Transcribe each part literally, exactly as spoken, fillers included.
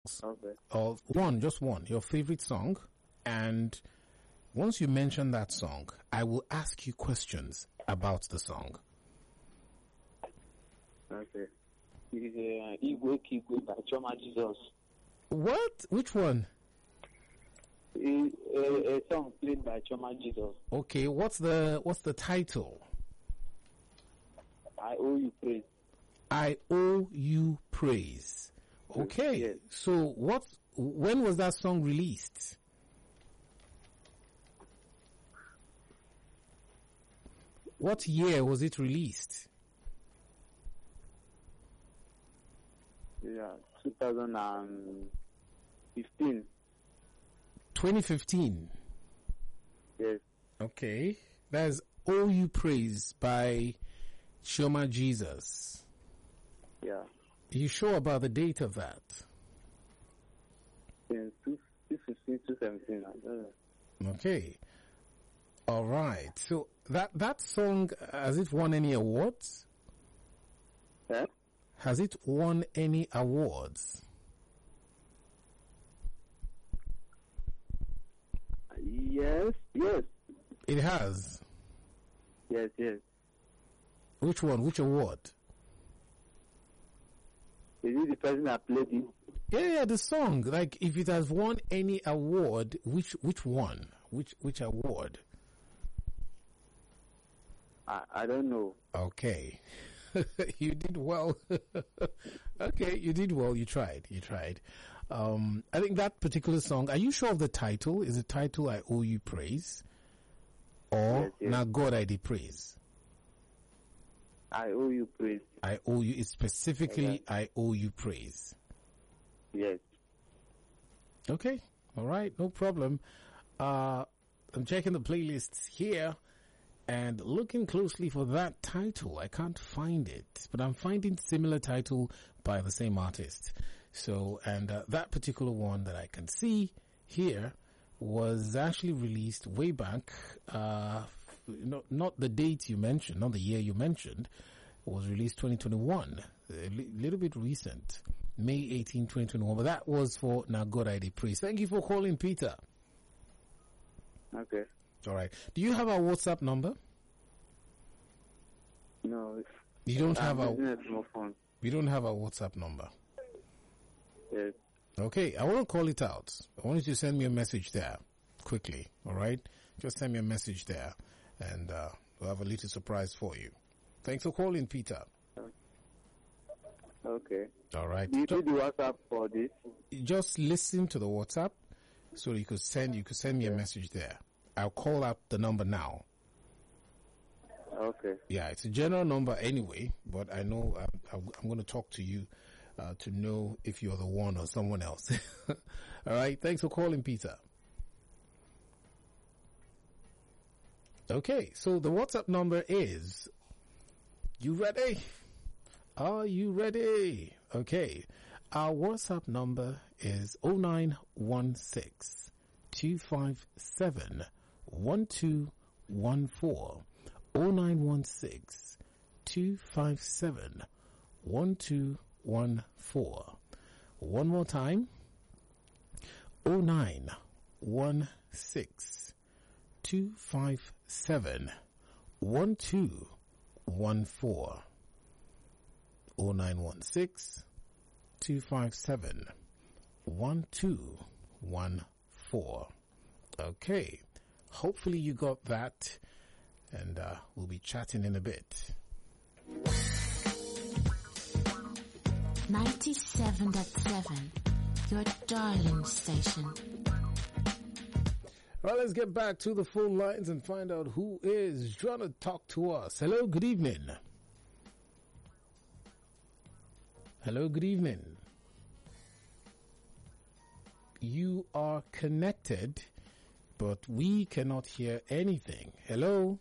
Okay. Or one, just one, your favorite song. And once you mention that song, I will ask you questions about the song. Okay. It is uh, Igwe Kigwe by Choma Jesus. What? Which one? It, a, a song played by Choma Jesus. Okay, what's the what's the title? I owe you praise. I owe you praise. Okay. Yes. So what when was that song released? What year was it released? Yeah, twenty fifteen. twenty fifteen. Yes. Okay. That's Owe You Praise by Choma Jesus. Yeah. Are you sure about the date of that? In two fifteen, two seventeen. I don't know. Okay. All right. So that that song, has it won any awards? Yeah? Has it won any awards? Yes, yes. It has. Yes, yes. Which one? Which award? Is it the person that played it? Yeah, yeah, the song. Like, if it has won any award, which which one? Which which award? I, I don't know. Okay. You did well. Okay, you did well. You tried. You tried. Um, I think that particular song, are you sure of the title? Is the title I Owe You Praise? Or Yes, yes. Now God I Did Praise? I owe you praise. I owe you, it's specifically Okay. I Owe You Praise. Yes. Okay. All right. No problem. Uh, I'm checking the playlists here and looking closely for that title. I can't find it, but I'm finding similar title by the same artist. So, and uh, that particular one that I can see here was actually released way back, uh, not, not the date you mentioned, not the year you mentioned. It was released twenty twenty-one, a li- little bit recent, May eighteenth, twenty twenty-one, but that was for Now God I Did Praise. Thank you for calling, Peter. Okay. All right. Do you have our WhatsApp number? No. You don't have I'm our, using a small phone. you don't have our WhatsApp number. Yes. Okay, I want to call it out. I want you to send me a message there quickly, all right? Just send me a message there, and uh, we'll have a little surprise for you. Thanks for calling, Peter. Okay. All right. Do you do the WhatsApp for this? Just listen to the WhatsApp, so you could send you could send me a message there. I'll call out the number now. Okay. Yeah, it's a general number anyway, but I know I'm, I'm, I'm going to talk to you uh, to know if you're the one or someone else. All right. Thanks for calling, Peter. Okay, so the WhatsApp number is, you ready? Are you ready? Okay, our WhatsApp number is oh nine one six, two five seven, one two one four. oh nine one six, two five seven, one two one four. One more time, oh nine one six, two five seven, one two one four. oh nine one six, two five seven, one two one four. Okay, hopefully you got that, and uh, we'll be chatting in a bit. ninety-seven point seven, your darling station. Well, let's get back to the phone lines and find out who is trying to talk to us. Hello, good evening. Hello, good evening. You are connected, but we cannot hear anything. Hello?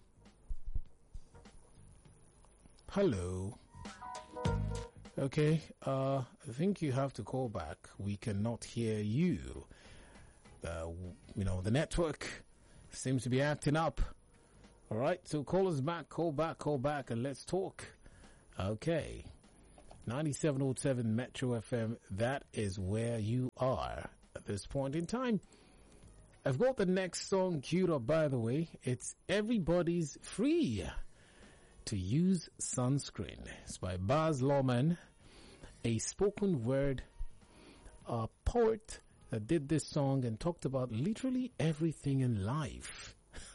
Hello? Okay, uh, I think you have to call back. We cannot hear you. Uh, you know, the network seems to be acting up. All right, so call us back, call back, call back, and let's talk. Okay. ninety-seven point seven Metro F M, that is where you are at this point in time. I've got the next song queued up, by the way. It's Everybody's Free to Use Sunscreen. It's by Baz Luhrmann, a spoken word uh, poet that did this song and talked about literally everything in life.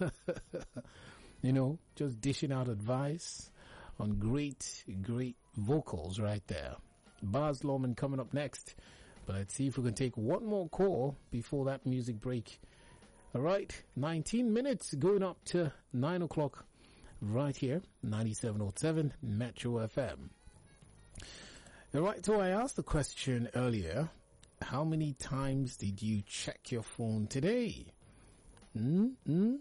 You know, just dishing out advice on great, great vocals right there. Baz Luhrmann coming up next. But let's see if we can take one more call before that music break. All right, nineteen minutes going up to nine o'clock right here, ninety-seven point seven Metro F M. All right, so I asked the question earlier, how many times did you check your phone today? Mm-hmm.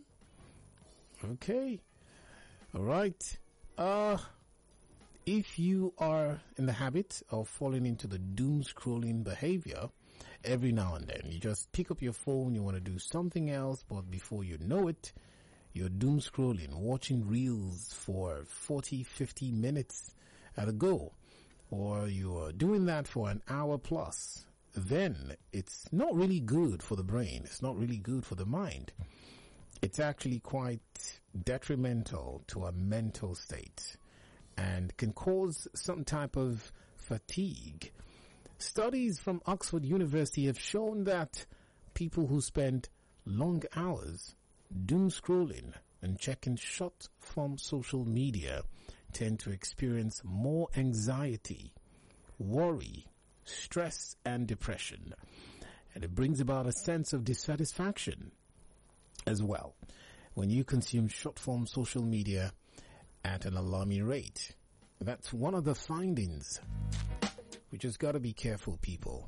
Okay. All right. Uh, if you are in the habit of falling into the doom scrolling behavior, every now and then you just pick up your phone, you want to do something else, but before you know it, you're doom scrolling, watching reels for forty, fifty minutes at a go, or you're doing that for an hour plus, then it's not really good for the brain. It's not really good for the mind. It's actually quite detrimental to our mental state and can cause some type of fatigue. Studies from Oxford University have shown that people who spend long hours doom scrolling and checking short form social media tend to experience more anxiety, worry, stress, and depression. And it brings about a sense of dissatisfaction as well when you consume short form social media at an alarming rate. That's one of the findings. We just got to be careful, people.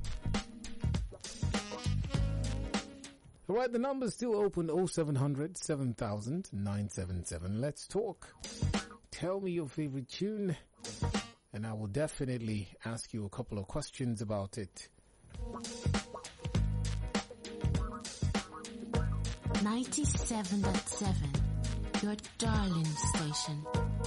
All right, the number's still open, oh seven hundred, seven thousand, nine seven seven. Let's talk. Tell me your favorite tune, and I will definitely ask you a couple of questions about it. ninety-seven point seven, your darling station.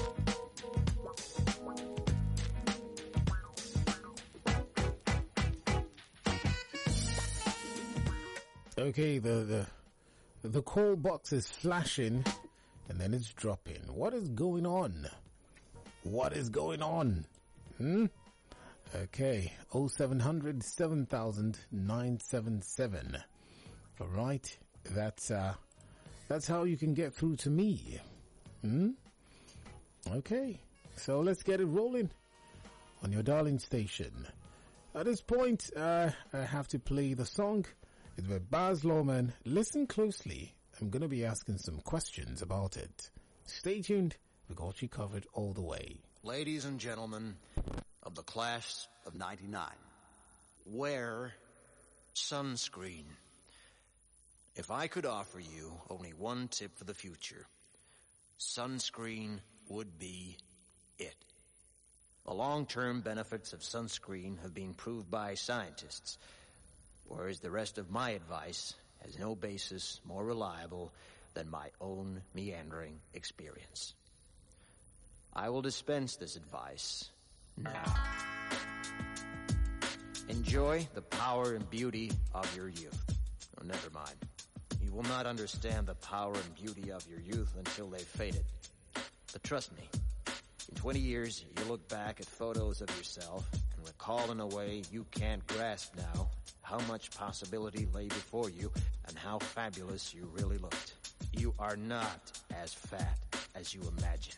Okay, the, the the call box is flashing and then it's dropping. What is going on? What is going on? Hmm? Okay, oh seven hundred, seven thousand, nine seven seven. All right, that's uh, that's how you can get through to me. Hmm? Okay, so let's get it rolling on your darling station. At this point, uh, I have to play the song. It's by Baz Luhrmann. Listen closely. I'm going to be asking some questions about it. Stay tuned. We got you covered all the way. Ladies and gentlemen of the class of ninety-nine, wear sunscreen. If I could offer you only one tip for the future, sunscreen would be it. The long-term benefits of sunscreen have been proved by scientists, whereas the rest of my advice has no basis more reliable than my own meandering experience. I will dispense this advice now. Enjoy the power and beauty of your youth. Oh, never mind. You will not understand the power and beauty of your youth until they've faded. But trust me, in twenty years, you'll look back at photos of yourself and recall in a way you can't grasp now how much possibility lay before you and how fabulous you really looked. You are not as fat as you imagine.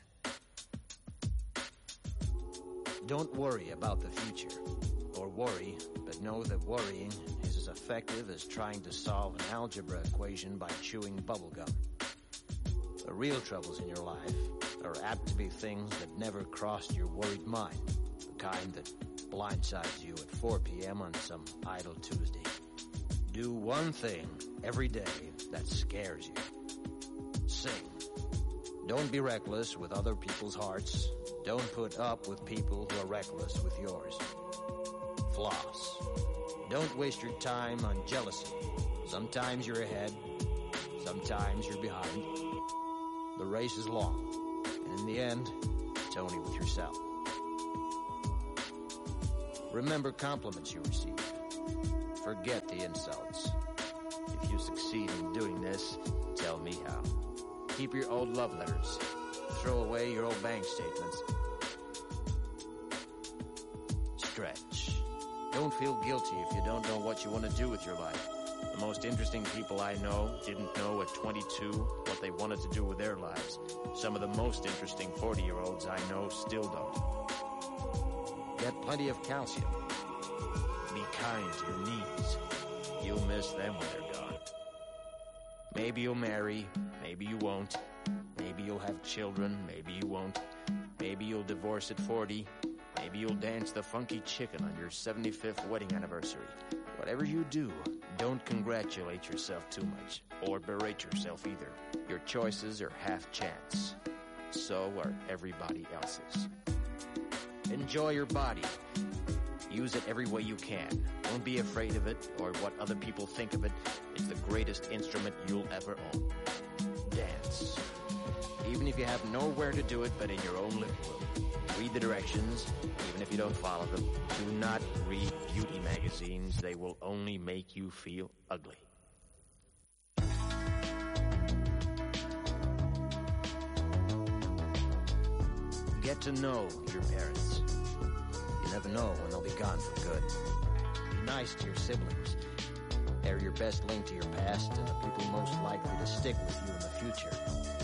Don't worry about the future, or worry, but know that worrying is as effective as trying to solve an algebra equation by chewing bubblegum. The real troubles in your life are apt to be things that never crossed your worried mind, the kind that blindsides you at four p.m. on some idle Tuesday. Do one thing every day that scares you. Sing. Don't be reckless with other people's hearts. Don't put up with people who are reckless with yours. Floss. Don't waste your time on jealousy. Sometimes you're ahead, sometimes you're behind. The race is long, and in the end, it's only with yourself. Remember compliments you receive. Forget the insults. If you succeed in doing this, tell me how. Keep your old love letters. Throw away your old bank statements. Stretch. Don't feel guilty if you don't know what you want to do with your life. The most interesting people I know didn't know at twenty-two what they wanted to do with their lives. Some of the most interesting forty-year-olds I know still don't. Get plenty of calcium. Be kind to your knees. You'll miss them when they're gone. Maybe you'll marry, maybe you won't. Maybe you'll have children, maybe you won't. Maybe you'll divorce at forty. Maybe you'll dance the funky chicken on your seventy-fifth wedding anniversary. Whatever you do, don't congratulate yourself too much, or berate yourself either. Your choices are half chance. So are everybody else's. Enjoy your body. Use it every way you can. Don't be afraid of it or what other people think of it. It's the greatest instrument you'll ever own. Dance. Even if you have nowhere to do it but in your own living room. Read the directions, even if you don't follow them. Do not read beauty magazines. They will only make you feel ugly. Get to know your parents. You never know when they'll be gone for good. Be nice to your siblings. They're your best link to your past and the people most likely to stick with you in the future.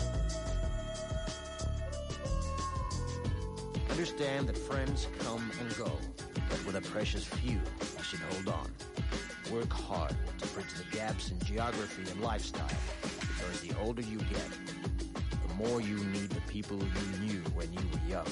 Understand that friends come and go, but with a precious few, you should hold on. Work hard to bridge the gaps in geography and lifestyle, because the older you get, the more you need the people you knew when you were young.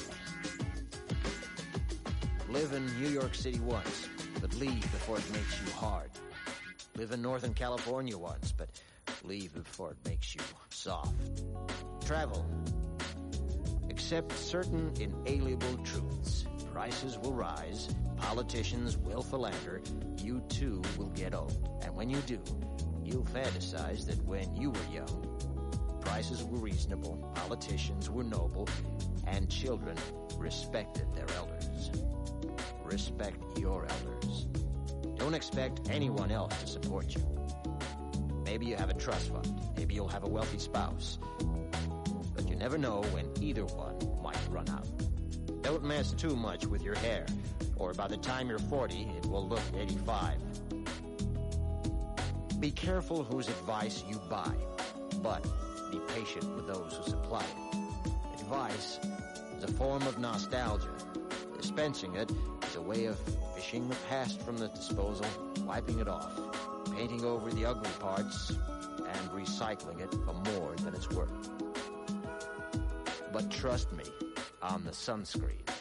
Live in New York City once, but leave before it makes you hard. Live in Northern California once, but leave before it makes you soft. Travel. Accept certain inalienable truths. Prices will rise, politicians will philander, you too will get old. And when you do, you'll fantasize that when you were young, prices were reasonable, politicians were noble, and children respected their elders. Respect your elders. Don't expect anyone else to support you. Maybe you have a trust fund. Maybe you'll have a wealthy spouse. But you never know when either one might run out. Don't mess too much with your hair, or by the time you're forty, it will look eighty-five. Be careful whose advice you buy, but be patient with those who supply it. Advice is a form of nostalgia. Dispensing it is a way of fishing the past from the disposal, wiping it off, painting over the ugly parts, and recycling it for more than it's worth. But trust me on the sunscreen.